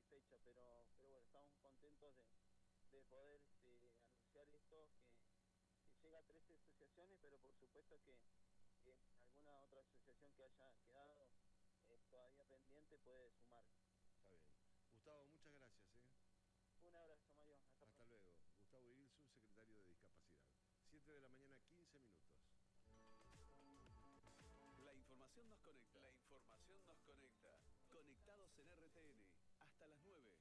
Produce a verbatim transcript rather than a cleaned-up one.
fecha, pero pero bueno, estamos contentos de, de poder este, anunciar esto, que, que llega a trece asociaciones, pero por supuesto que, que alguna otra asociación que haya quedado eh, todavía pendiente puede sumar. Está bien. Gustavo, muchas gracias. ¿eh? Un abrazo, Mario. Hasta Hasta pronto. luego. Gustavo Iguil, subsecretario de Discapacidad. siete de la mañana, quince minutos. La información nos conecta. La información nos conecta. Conectados en R T N. Hasta las nueve.